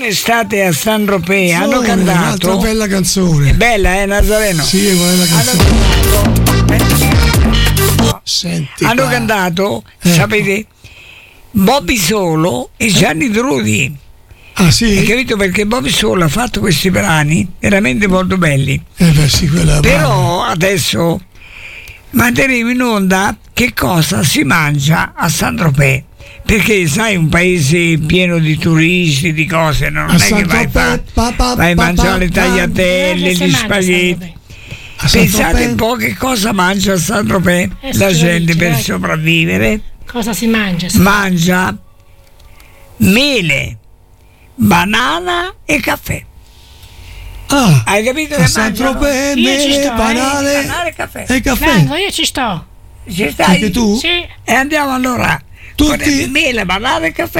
estate a Saint-Tropez hanno cantato un'altra bella canzone. Bella, Nazareno? Sì, qual è la canzone? Senti, hanno cantato, sapete, Bobby Solo e Gianni Trudi. Ah sì? Hai capito? Perché Bobby Solo ha fatto questi brani veramente molto belli. Sì, quella però adesso manderemo in onda che cosa si mangia a Saint-Tropez, perché sai, un paese pieno di turisti, di cose, non è che vai a mangiare le tagliatelle, gli spaghetti. Pensate un po' che cosa mangia a Saint-Tropez la gente per sopravvivere. Cosa si mangia? Mangia mele, banana e caffè. Hai capito che Saint-Tropez, mele, banane e caffè. Franco, io ci sto. Ci stai? Anche tu? Sì. E andiamo allora. Tutti? Mele, banane e caffè.